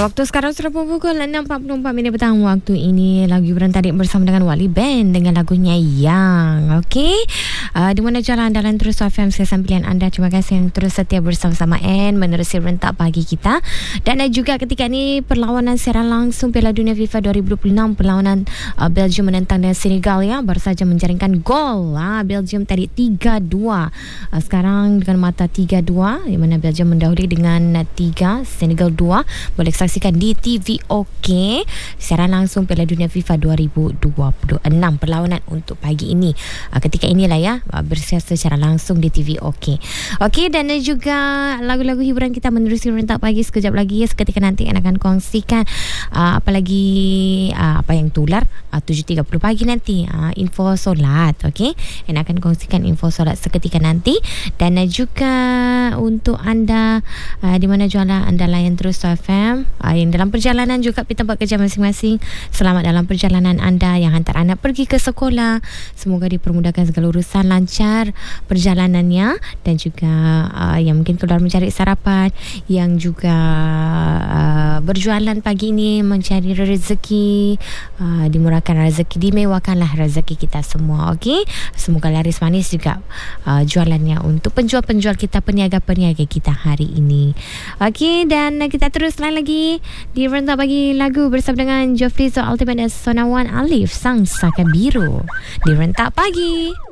Waktu sekarang sudah pukul 6.44 minit petang. Waktu ini lagu hiburan tadi bersama dengan Wali Band dengan lagunya Yang. Okey, di mana jalan andalan terus FM Sesian Pilihan anda. Terima kasih yang terus setia bersama-sama N menerusi rentak pagi kita. Dan juga ketika ini perlawanan siaran langsung Piala Dunia FIFA 2026, perlawanan Belgium menentang dengan Senegal ya, baru saja menjaringkan gol. Belgium tadi 3-2. Sekarang dengan mata 3-2, di mana Belgium mendahului dengan 3, Senegal 2. Boleh saksikan di TV OK siaran langsung Piala Dunia FIFA 2026 perlawanan untuk pagi ini. Ketika inilah ya bersiaran secara langsung di TV OK. Okey, dan juga lagu-lagu hiburan kita menerusi rentak pagi sekejap lagi ya. Seketika nanti akan kongsikan apa yang tular 7.30 pagi nanti info solat. Okey, yang akan kongsikan info solat seketika nanti. Dan juga untuk anda di mana jualan anda layan terus FM yang dalam perjalanan juga pergi tempat kerja masing-masing. Selamat dalam perjalanan anda yang hantar anak pergi ke sekolah. Semoga dipermudahkan segala urusan, lancar perjalanannya. Dan juga yang mungkin keluar mencari sarapan, yang juga berjualan pagi ini mencari rezeki, dimurahkan rezeki, dimewahkanlah rezeki kita semua. Okey, semoga laris manis juga jualannya untuk penjual-penjual kita, peniaga-peniaga kita hari ini. Okey, dan kita terus lagi di rentak bagi lagu bersama dengan Jofri Zo Ultimate dan Sonawan Alif Sang Saka Biru di rentak pagi.